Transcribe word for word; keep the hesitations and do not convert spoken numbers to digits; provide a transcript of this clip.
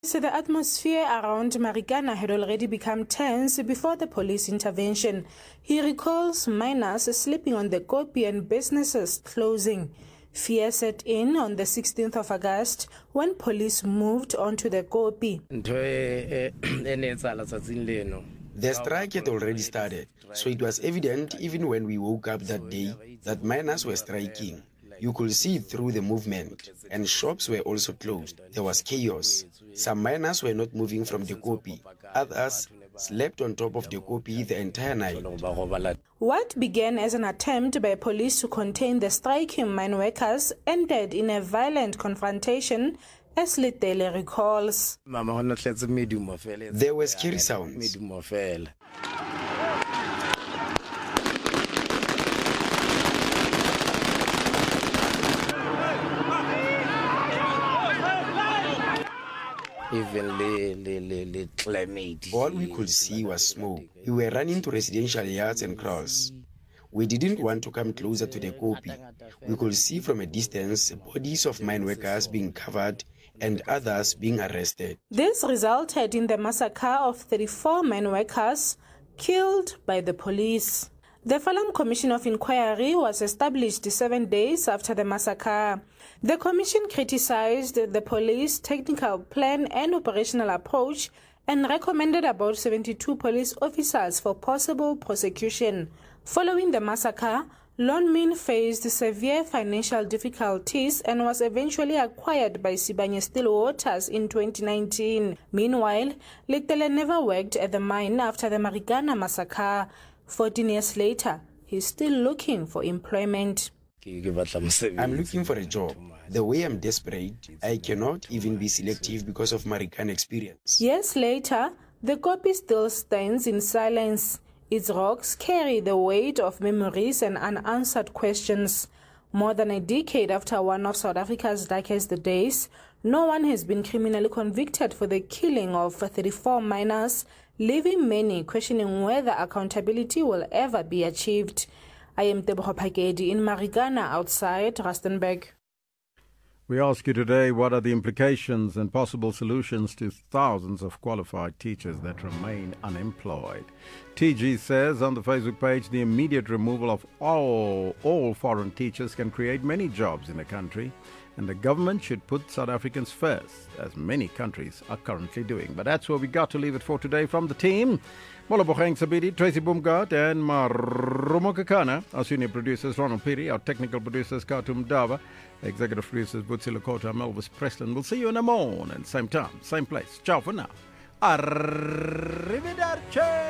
So the atmosphere around Marikana had already become tense before the police intervention. He recalls miners sleeping on the Kopi and businesses closing. Fear set in on the sixteenth of August when police moved onto the Kopi. The strike had already started, so it was evident even when we woke up that day that miners were striking. You could see through the movement, and shops were also closed. There was chaos. Some miners were not moving from the Kopi. Others slept on top of the Kopi the entire night. What began as an attempt by police to contain the striking mine workers ended in a violent confrontation, as Letele recalls. There were scary sounds. Even le, le, le, le climate. All we could see was smoke. We were running to residential yards and kraals. We didn't want to come closer to the Kopi. We could see from a distance bodies of mine workers being covered and others being arrested. This resulted in the massacre of thirty-four mine workers killed by the police. The Falam Commission of Inquiry was established seven days after the massacre. The commission criticized the police technical plan and operational approach and recommended about seventy-two police officers for possible prosecution. Following the massacre, Lonmin faced severe financial difficulties and was eventually acquired by Sibanye Stillwaters in twenty nineteen. Meanwhile, Letele never worked at the mine after the Marikana massacre. fourteen years later, he's still looking for employment. I'm looking for a job. The way I'm desperate, I cannot even be selective because of Marikana experience. Years later, the Kopi still stands in silence. Its rocks carry the weight of memories and unanswered questions. More than a decade after one of South Africa's darkest days, no one has been criminally convicted for the killing of thirty-four miners, leaving many questioning whether accountability will ever be achieved. I am Tebogo Phakedi in Marikana outside Rustenburg. We ask you today, what are the implications and possible solutions to thousands of qualified teachers that remain unemployed? T G says on the Facebook page, the immediate removal of all, all foreign teachers can create many jobs in the country, and the government should put South Africans first, as many countries are currently doing. But that's where we got to leave it for today from the team. Molobogeng Sabidi, Tracy Bumgard, and Marumo Kakana. Our senior producers, Ronald Piri. Our technical producers, Katum Dava. Executive producers, Butsi Lakota, Melvis Preston. We'll see you in the morning, same time, same place. Ciao for now. Arrivederci.